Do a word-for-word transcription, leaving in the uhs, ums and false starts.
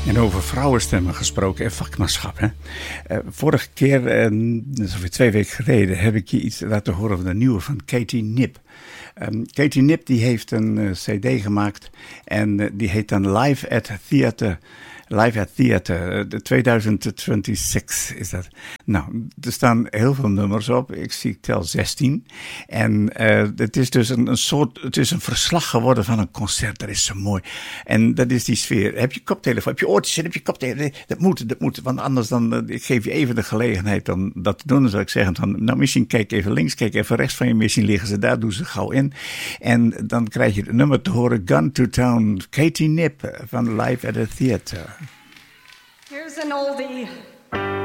En over vrouwenstemmen gesproken en vakmanschap. Hè? Uh, vorige keer, uh, dat is alweer twee weken geleden, heb ik je iets laten horen van de nieuwe van Katie Knipp. Um, Katie Knipp die heeft een uh, cd gemaakt en uh, die heet dan Live at Theater. Live at Theater, de tweeduizend zesentwintig is dat. Nou, er staan heel veel nummers op. Ik zie, ik tel zestien. En uh, het is dus een, een soort, het is een verslag geworden van een concert. Dat is zo mooi. En dat is die sfeer. Heb je koptelefoon, heb je oortjes en heb je koptelefoon. Dat moet, dat moet. Want anders dan, uh, ik geef je even de gelegenheid om dat te doen. Dan zou ik zeggen, van, nou misschien kijk even links, kijk even rechts van je. Misschien liggen ze daar, doe ze gauw in. En dan krijg je het nummer te horen. Gun to Town, Katie Knipp van Live at a Theater. Here's an oldie.